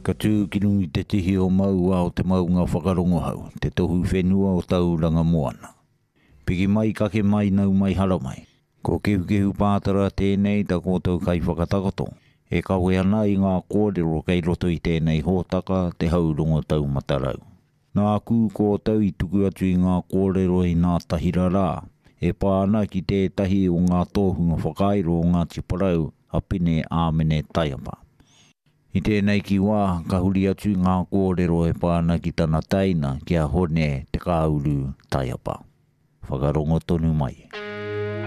Ka tūkinu I te tihi o maua o te maunga whakarongo hau, te tohu whenua o tauranga moana. Piki mai kake mai nau mai hara mai. Ko kehu pātara tēnei ta kōtau kai whakatakoto. E kawe ana I ngā kōrero kei roto I tēnei hōtaka te haurongo tau matarau. Nā kū kōtau I tuku atu I ngā kōrero I ngā tahira rā. E pāna ki tētahi o ngā tōhunga whakairo o ngā tiparau a pine āmene taiapa. I tēnei ki wā, ka huri atu ngā kōrero e pāna ki tana taina kia hone te kāuru taiapa. Whakarongo tonu mai.